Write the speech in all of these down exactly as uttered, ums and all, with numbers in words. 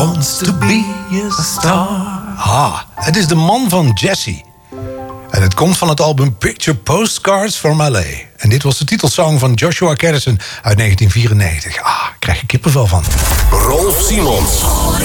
wants to be a star. Ah, het is de man van Jesse. En het komt van het album Picture Postcards from L A. En dit was de titelsong van Joshua Caddison uit negentien vierennegentig. Ah, ik krijg je kippenvel van. Rolf Simons.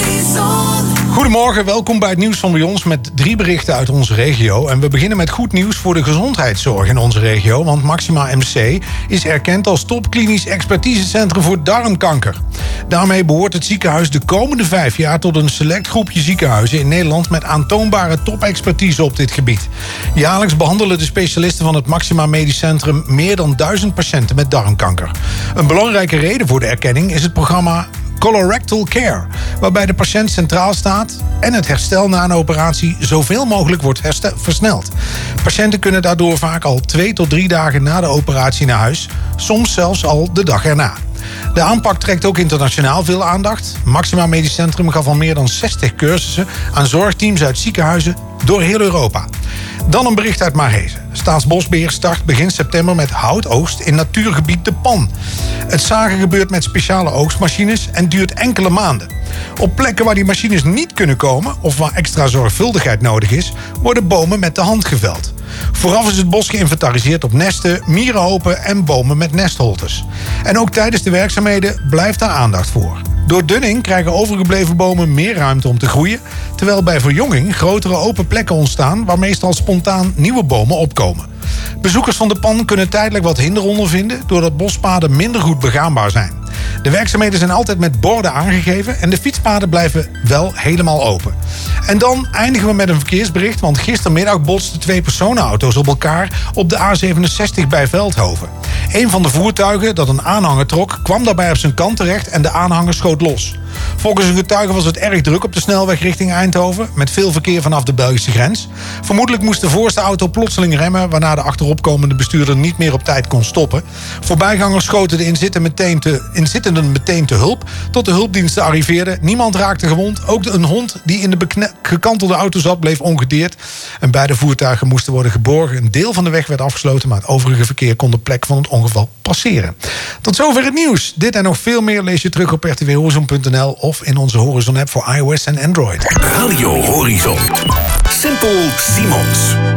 Goedemorgen, welkom bij het nieuws van bij ons met drie berichten uit onze regio. En we beginnen met goed nieuws voor de gezondheidszorg in onze regio. Want Maxima M C is erkend als topklinisch expertisecentrum voor darmkanker. Daarmee behoort het ziekenhuis de komende vijf jaar tot een select groepje ziekenhuizen in Nederland met aantoonbare topexpertise op dit gebied. Jaarlijks behandelen de specialisten van het Maxima Medisch Centrum meer dan duizend patiënten met darmkanker. Een belangrijke reden voor de erkenning is het programma Colorectal Care, waarbij de patiënt centraal staat en het herstel na een operatie zoveel mogelijk wordt herstel- versneld. Patiënten kunnen daardoor vaak al twee tot drie dagen na de operatie naar huis, soms zelfs al de dag erna. De aanpak trekt ook internationaal veel aandacht. Maxima Medisch Centrum gaf al meer dan zestig cursussen aan zorgteams uit ziekenhuizen door heel Europa. Dan een bericht uit Maarhezen. Staatsbosbeheer start begin september met houtoogst in natuurgebied De Pan. Het zagen gebeurt met speciale oogstmachines en duurt enkele maanden. Op plekken waar die machines niet kunnen komen of waar extra zorgvuldigheid nodig is, worden bomen met de hand geveld. Vooraf is het bos geïnventariseerd op nesten, mierenhopen en bomen met nestholtes. En ook tijdens de werkzaamheden blijft daar aandacht voor. Door dunning krijgen overgebleven bomen meer ruimte om te groeien, terwijl bij verjonging grotere open plekken ontstaan waar meestal spontaan nieuwe bomen opkomen. Bezoekers van De Pan kunnen tijdelijk wat hinder ondervinden doordat bospaden minder goed begaanbaar zijn. De werkzaamheden zijn altijd met borden aangegeven en de fietspaden blijven wel helemaal open. En dan eindigen we met een verkeersbericht, want gistermiddag botsten twee personenauto's op elkaar op de A zevenenzestig bij Veldhoven. Een van de voertuigen dat een aanhanger trok kwam daarbij op zijn kant terecht en de aanhanger schoot los. Volgens een getuige was het erg druk op de snelweg richting Eindhoven, met veel verkeer vanaf de Belgische grens. Vermoedelijk moest de voorste auto plotseling remmen, waarna de achteropkomende bestuurder niet meer op tijd kon stoppen. Voorbijgangers schoten de inzittenden meteen te, inzittenden meteen te hulp, tot de hulpdiensten arriveerden. Niemand raakte gewond, ook een hond die in de bekne- gekantelde auto zat bleef ongedeerd. En beide voertuigen moesten worden geborgen. Een deel van de weg werd afgesloten, maar het overige verkeer kon de plek van het ongeval passeren. Tot zover het nieuws. Dit en nog veel meer lees je terug op r t w horizon punt n l of in onze Horizon app voor iOS en Android. Radio Horizon. Simpel Simons.